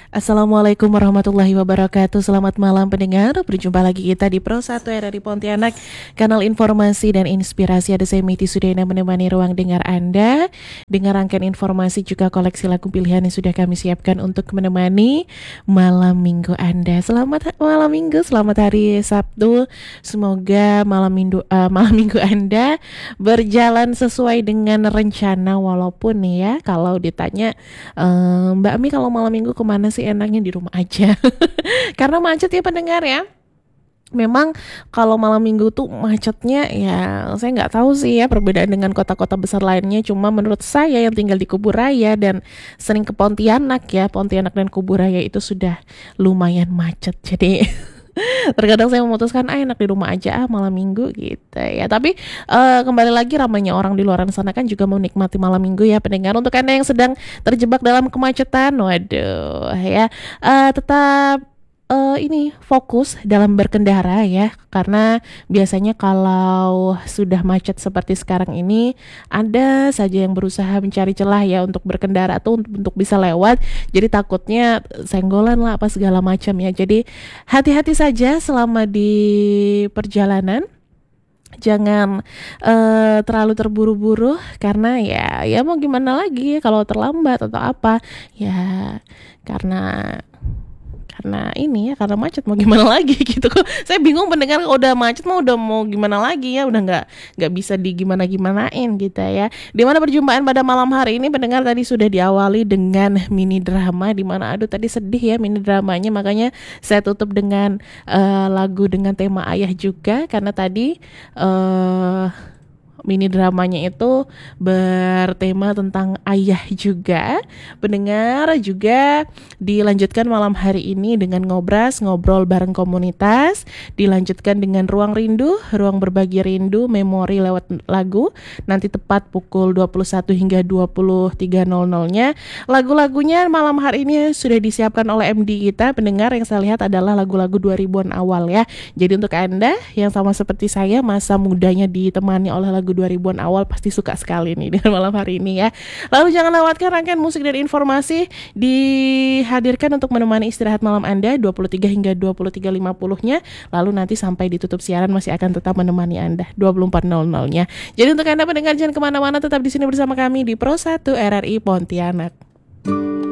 Assalamualaikum warahmatullahi wabarakatuh. Selamat malam pendengar. Berjumpa lagi kita di Pro 1 RRI Pontianak, kanal informasi dan inspirasi. Ada saya Miti Sudena menemani ruang dengar Anda. Dengan rangkaian informasi juga koleksi lagu pilihan yang sudah kami siapkan untuk menemani malam minggu Anda. Selamat malam minggu, selamat hari Sabtu. Semoga malam minggu Anda berjalan sesuai dengan rencana, walaupun nih ya kalau ditanya Mbak Mi kalau malam minggu kemana sih, enaknya di rumah aja. Karena macet ya pendengar ya. Memang kalau malam minggu tuh macetnya ya, saya nggak tahu sih ya perbedaan dengan kota-kota besar lainnya. Cuma menurut saya yang tinggal di Kuburaya dan sering ke Pontianak ya, Pontianak dan Kuburaya itu sudah lumayan macet. Jadi terkadang saya memutuskan enak di rumah aja malam minggu gitu ya. Tapi kembali lagi, ramainya orang di luar sana kan juga menikmati malam minggu ya pendengar. Untuk Anda yang sedang terjebak dalam kemacetan, waduh ya, tetap ini fokus dalam berkendara ya, karena biasanya kalau sudah macet seperti sekarang ini ada saja yang berusaha mencari celah ya untuk berkendara tuh untuk bisa lewat. Jadi takutnya senggolan lah apa segala macam ya. Jadi hati-hati saja selama di perjalanan. Jangan terlalu terburu-buru, karena ya mau gimana lagi kalau terlambat atau apa ya, karena ini ya, karena macet mau gimana lagi gitu. Saya bingung pendengar, udah macet udah mau gimana lagi ya, udah nggak bisa digimana-gimanain gitu ya. Dimana perjumpaan pada malam hari ini pendengar tadi sudah diawali dengan mini drama, dimana aduh tadi sedih ya mini dramanya, makanya saya tutup dengan lagu dengan tema ayah juga, karena tadi mini dramanya itu bertema tentang ayah juga. Pendengar juga dilanjutkan malam hari ini dengan ngobrol bareng komunitas, dilanjutkan dengan ruang rindu, ruang berbagi rindu, memori lewat lagu. Nanti tepat pukul 21 hingga 23.00-nya. Lagu-lagunya malam hari ini sudah disiapkan oleh MD kita pendengar, yang saya lihat adalah lagu-lagu 2000-an awal ya. Jadi untuk Anda yang sama seperti saya, masa mudanya ditemani oleh lagu 2000-an awal, pasti suka sekali nih dengan malam hari ini ya. Lalu jangan lewatkan rangkaian musik dan informasi dihadirkan untuk menemani istirahat malam Anda 23 hingga 23.50-nya. Lalu nanti sampai ditutup siaran masih akan tetap menemani Anda 24.00-nya. Jadi untuk Anda pendengar jangan kemana-mana, tetap di sini bersama kami di Pro 1 RRI Pontianak.